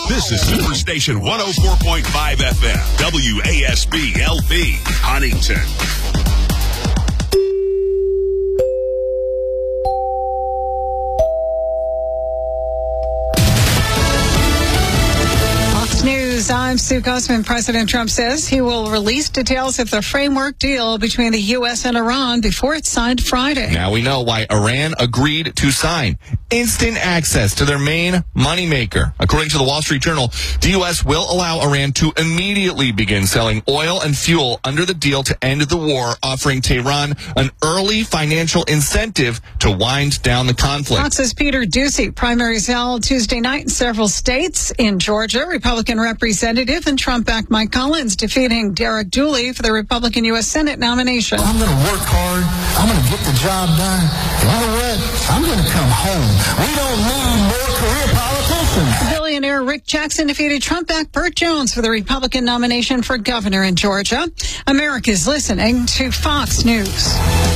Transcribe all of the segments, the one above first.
This is Superstation 104.5 FM, WASB LP, Huntington. News. I'm Sue Gosman. President Trump says he will release details of the framework deal between the U.S. and Iran before it's signed Friday. Now we know why Iran agreed to sign. Instant access to their main moneymaker. According to the Wall Street Journal, the U.S. will allow Iran to immediately begin selling oil and fuel under the deal to end the war, offering Tehran an early financial incentive to wind down the conflict. Fox's Peter Doocy. Primaries held Tuesday night in several states. In Georgia, Republican Representative and Trump-backed Mike Collins defeating Derek Dooley for the Republican U.S. Senate nomination. I'm going to work hard. I'm going to get the job done. You know what? I'm going to come home. We don't need more career politicians. Billionaire Rick Jackson defeated Trump-backed Burt Jones for the Republican nomination for governor in Georgia. America's listening to Fox News.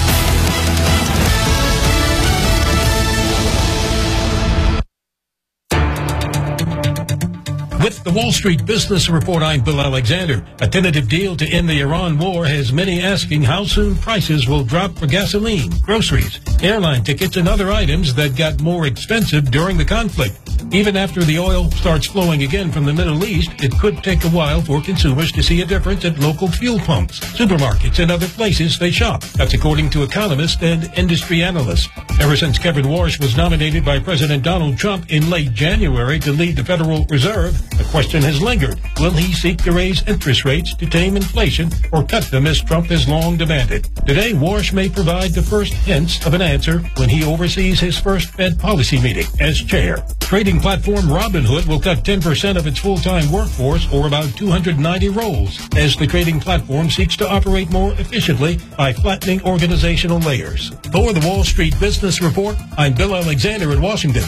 With the Wall Street Business Report, I'm Bill Alexander. A tentative deal to end the Iran war has many asking how soon prices will drop for gasoline, groceries, airline tickets, and other items that got more expensive during the conflict. Even after the oil starts flowing again from the Middle East, it could take a while for consumers to see a difference at local fuel pumps, supermarkets, and other places they shop. That's according to economists and industry analysts. Ever since Kevin Warsh was nominated by President Donald Trump in late January to lead the Federal Reserve, the question has lingered. Will he seek to raise interest rates to tame inflation or cut them as Trump has long demanded? Today, Warsh may provide the first hints of an answer when he oversees his first Fed policy meeting as chair. Trading platform Robinhood will cut 10% of its full-time workforce, or about 290 roles, as the trading platform seeks to operate more efficiently by flattening organizational layers. For the Wall Street Business Report, I'm Bill Alexander in Washington.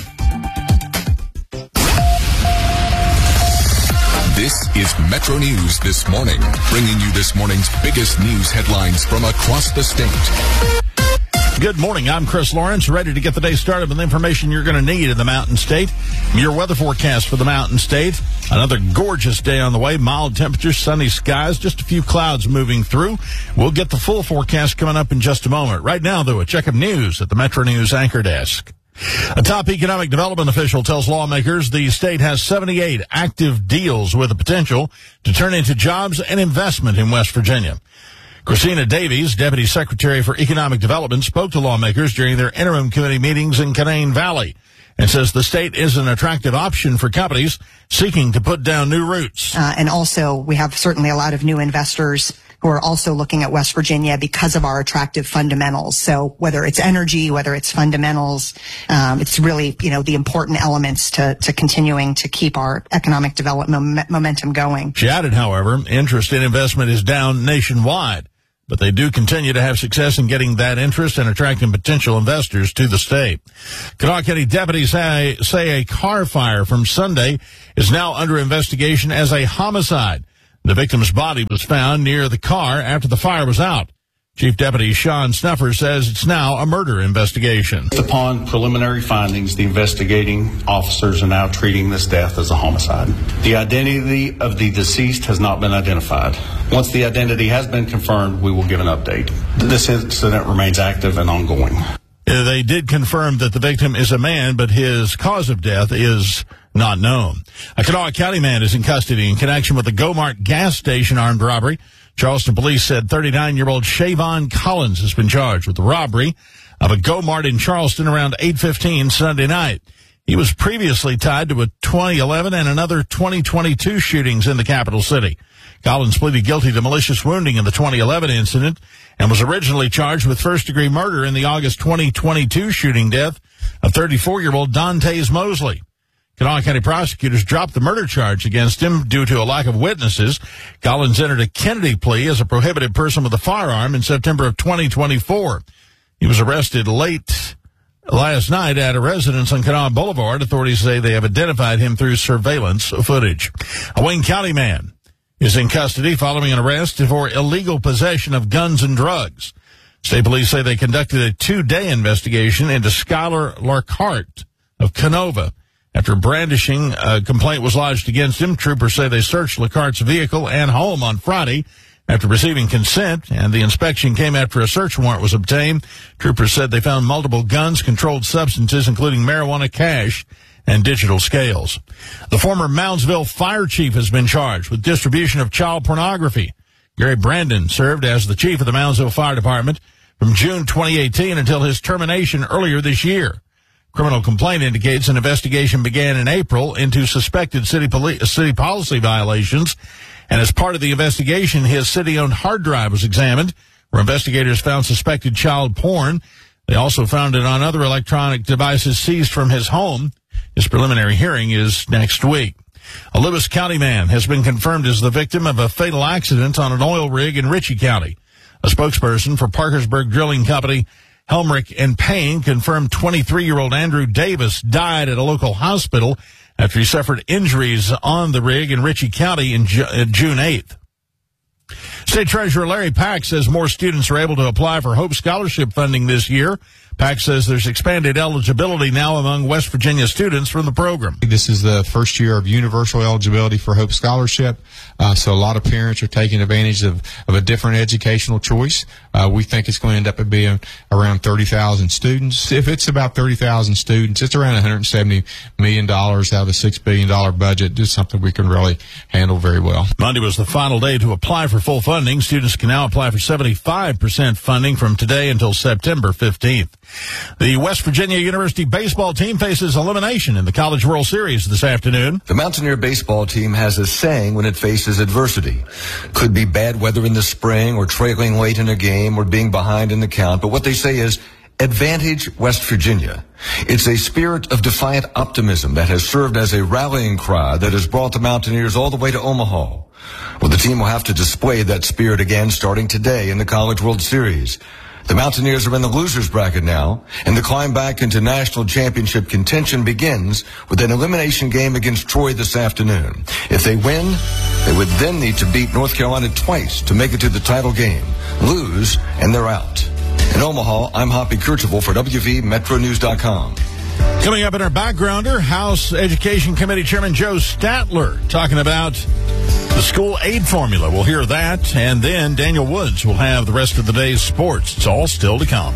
This is Metro News This Morning, bringing you this morning's biggest news headlines from across the state. Good morning. I'm Chris Lawrence, ready to get the day started with information you're going to need in the Mountain State. Your weather forecast for the Mountain State. Another gorgeous day on the way. Mild temperatures, sunny skies, just a few clouds moving through. We'll get the full forecast coming up in just a moment. Right now, though, a check of news at the Metro News Anchor Desk. A top economic development official tells lawmakers the state has 78 active deals with the potential to turn into jobs and investment in West Virginia. Christina Davies, Deputy Secretary for Economic Development, spoke to lawmakers during their interim committee meetings in Canaan Valley and says the state is an attractive option for companies seeking to put down new roots. And also, we have certainly a lot of new investors who are also looking at West Virginia because of our attractive fundamentals. So whether it's energy, whether it's fundamentals, it's really, the important elements to continuing to keep our economic development momentum going. She added, however, interest in investment is down nationwide, but they do continue to have success in getting that interest and attracting potential investors to the state. Kanawha County deputies say a car fire from Sunday is now under investigation as a homicide. The victim's body was found near the car after the fire was out. Chief Deputy Sean Snuffer says it's now a murder investigation. Upon preliminary findings, the investigating officers are now treating this death as a homicide. The identity of the deceased has not been identified. Once the identity has been confirmed, we will give an update. This incident remains active and ongoing. They did confirm that the victim is a man, but his cause of death is not known. A Kanawha County man is in custody in connection with the Go-Mart gas station armed robbery. Charleston police said 39-year-old Shavon Collins has been charged with the robbery of a Go-Mart in Charleston around 8:15 Sunday night. He was previously tied to a 2011 and another 2022 shootings in the capital city. Collins pleaded guilty to malicious wounding in the 2011 incident and was originally charged with first-degree murder in the August 2022 shooting death of 34-year-old Dantes Mosley. Kanawha County prosecutors dropped the murder charge against him due to a lack of witnesses. Collins entered a Kennedy plea as a prohibited person with a firearm in September of 2024. He was arrested late last night at a residence on Kanawha Boulevard. Authorities say they have identified him through surveillance footage. A Wayne County man is in custody following an arrest for illegal possession of guns and drugs. State police say they conducted a 2-day investigation into Skylar Larkhart of Canova After brandishing, a complaint was lodged against him. Troopers say they searched Lacarte's vehicle and home on Friday after receiving consent, and the inspection came after a search warrant was obtained. Troopers said they found multiple guns, controlled substances, including marijuana, cash, and digital scales. The former Moundsville fire chief has been charged with distribution of child pornography. Gary Brandon served as the chief of the Moundsville Fire Department from June 2018 until his termination earlier this year. Criminal complaint indicates an investigation began in April into suspected city policy violations, and as part of the investigation, his city-owned hard drive was examined, where investigators found suspected child porn. They also found it on other electronic devices seized from his home. His preliminary hearing is next week. A Lewis County man has been confirmed as the victim of a fatal accident on an oil rig in Ritchie County. A spokesperson for Parkersburg Drilling Company, Helmrich and Payne, confirmed 23-year-old Andrew Davis died at a local hospital after he suffered injuries on the rig in Ritchie County in June 8th. State Treasurer Larry Pack says more students are able to apply for Hope Scholarship funding this year. Pack says there's expanded eligibility now among West Virginia students from the program. This is the first year of universal eligibility for Hope Scholarship, so a lot of parents are taking advantage of a different educational choice. We think it's going to end up being around 30,000 students. If it's about 30,000 students, it's around $170 million out of a $6 billion budget. It's something we can really handle very well. Monday was the final day to apply for full funding. Students can now apply for 75% funding from today until September 15th. The West Virginia University baseball team faces elimination in the College World Series this afternoon. The Mountaineer baseball team has a saying when it faces adversity. Could be bad weather in the spring, or trailing late in a game, or being behind in the count. But what they say is, advantage West Virginia. It's a spirit of defiant optimism that has served as a rallying cry that has brought the Mountaineers all the way to Omaha. Well, the team will have to display that spirit again starting today in the College World Series. The Mountaineers are in the losers bracket now, and the climb back into national championship contention begins with an elimination game against Troy this afternoon. If they win, they would then need to beat North Carolina twice to make it to the title game. Lose, and they're out. In Omaha, I'm Hoppy Kercheval for WVMetroNews.com. Coming up in our backgrounder, House Education Committee Chairman Joe Statler talking about the school aid formula. We'll hear that, and then Daniel Woods will have the rest of the day's sports. It's all still to come.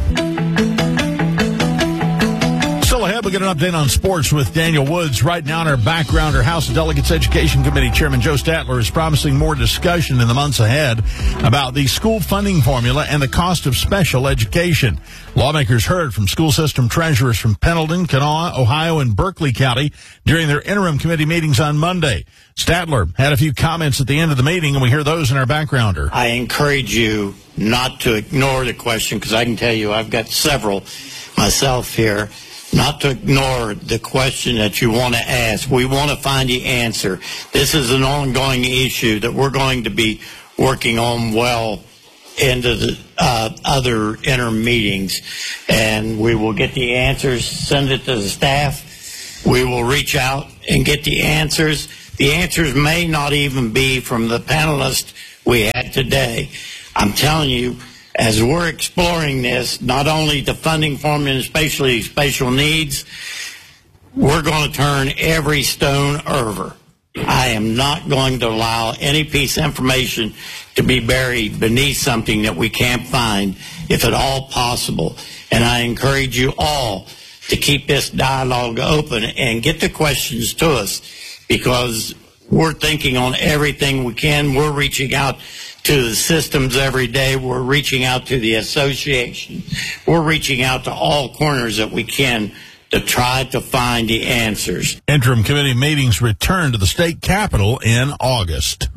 Still ahead, we'll get an update on sports with Daniel Woods. Right now in our backgrounder, House Delegates Education Committee Chairman Joe Statler is promising more discussion in the months ahead about the school funding formula and the cost of special education. Lawmakers heard from school system treasurers from Pendleton, Kanawha, Ohio, and Berkeley County during their interim committee meetings on Monday. Statler had a few comments at the end of the meeting, and we hear those in our backgrounder. I encourage you not to ignore the question, because I can tell you I've got several myself here. Not to ignore the question that you want to ask. We want to find the answer. This is an ongoing issue that we're going to be working on well into the other interim meetings, and we will get the answers, send it to the staff. We will reach out and get the answers. The answers may not even be from the panelists we had today. I'm telling you, as we're exploring this, not only the funding formula, especially special needs, we're going to turn every stone over. I am not going to allow any piece of information to be buried beneath something that we can't find, if at all possible. And I encourage you all to keep this dialogue open and get the questions to us, because we're thinking on everything we can. We're reaching out to the systems every day. We're reaching out to the association. We're reaching out to all corners that we can to try to find the answers. Interim committee meetings return to the state capitol in August.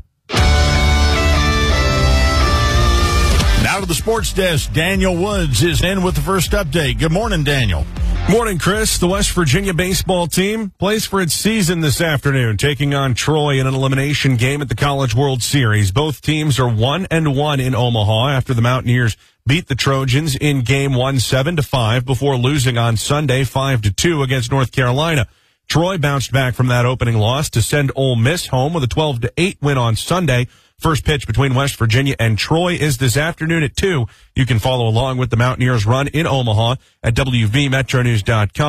Now to the sports desk. Daniel Woods is in with the first update. Good morning, Daniel. Morning, Chris. The West Virginia baseball team plays for its season this afternoon, taking on Troy in an elimination game at the College World Series. Both teams are 1-1 in Omaha after the Mountaineers beat the Trojans in game 1 7-5 before losing on Sunday 5-2 against North Carolina. Troy bounced back from that opening loss to send Ole Miss home with a 12-8 win on Sunday. First pitch between West Virginia and Troy is this afternoon at 2. You can follow along with the Mountaineers run in Omaha at WVMetroNews.com.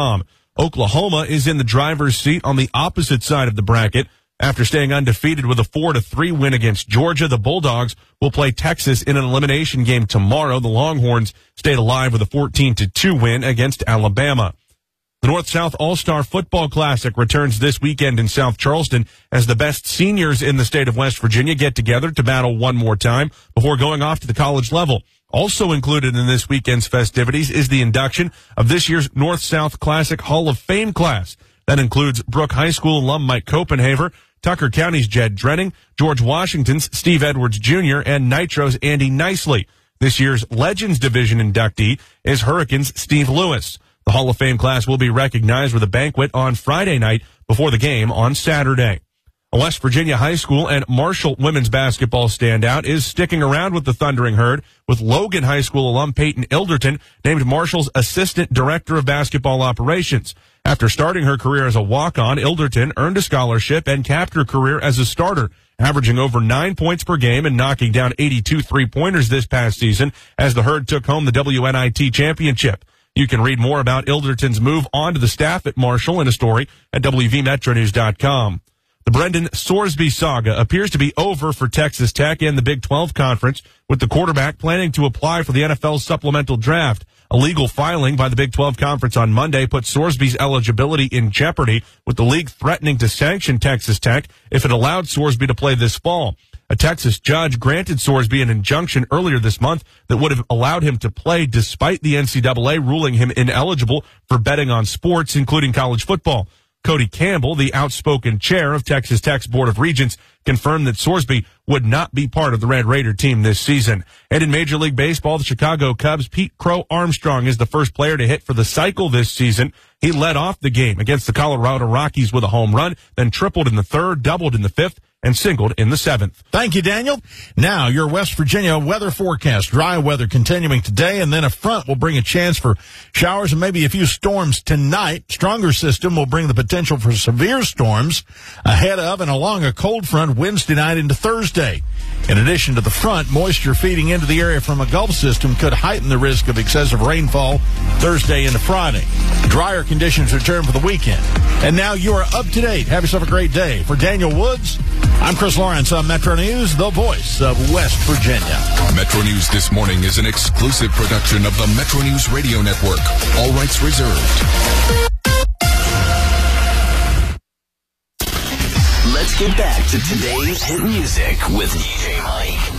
Oklahoma is in the driver's seat on the opposite side of the bracket. After staying undefeated with a 4-3 win against Georgia, the Bulldogs will play Texas in an elimination game tomorrow. The Longhorns stayed alive with a 14-2 win against Alabama. The North-South All-Star Football Classic returns this weekend in South Charleston as the best seniors in the state of West Virginia get together to battle one more time before going off to the college level. Also included in this weekend's festivities is the induction of this year's North-South Classic Hall of Fame class. That includes Brooke High School alum Mike Copenhaver, Tucker County's Jed Drenning, George Washington's Steve Edwards Jr., and Nitro's Andy Nicely. This year's Legends Division inductee is Hurricanes' Steve Lewis. The Hall of Fame class will be recognized with a banquet on Friday night before the game on Saturday. A West Virginia high school and Marshall women's basketball standout is sticking around with the Thundering Herd, with Logan High School alum Peyton Ilderton named Marshall's Assistant Director of Basketball Operations. After starting her career as a walk-on, Ilderton earned a scholarship and capped her career as a starter, averaging over 9 points per game and knocking down 82 three-pointers this past season as the Herd took home the WNIT championship. You can read more about Ilderton's move onto the staff at Marshall in a story at WVMetroNews.com. The Brendan Sorsby saga appears to be over for Texas Tech and the Big 12 Conference, with the quarterback planning to apply for the NFL's supplemental draft. A legal filing by the Big 12 Conference on Monday put Sorsby's eligibility in jeopardy, with the league threatening to sanction Texas Tech if it allowed Sorsby to play this fall. A Texas judge granted Sorsby an injunction earlier this month that would have allowed him to play despite the NCAA ruling him ineligible for betting on sports, including college football. Cody Campbell, the outspoken chair of Texas Tech's Board of Regents, confirmed that Sorsby would not be part of the Red Raider team this season. And in Major League Baseball, the Chicago Cubs' Pete Crow Armstrong is the first player to hit for the cycle this season. He led off the game against the Colorado Rockies with a home run, then tripled in the third, doubled in the fifth, and singled in the seventh. Thank you, Daniel. Now, your West Virginia weather forecast. Dry weather continuing today, and then a front will bring a chance for showers and maybe a few storms tonight. Stronger system will bring the potential for severe storms ahead of and along a cold front Wednesday night into Thursday. In addition to the front, moisture feeding into the area from a Gulf system could heighten the risk of excessive rainfall Thursday into Friday. Drier conditions return for the weekend. And now you are up to date. Have yourself a great day. For Daniel Woods, I'm Chris Lawrence on Metro News, the voice of West Virginia. Metro News This Morning is an exclusive production of the Metro News Radio Network. All rights reserved. Let's get back to today's hit music with DJ Mike.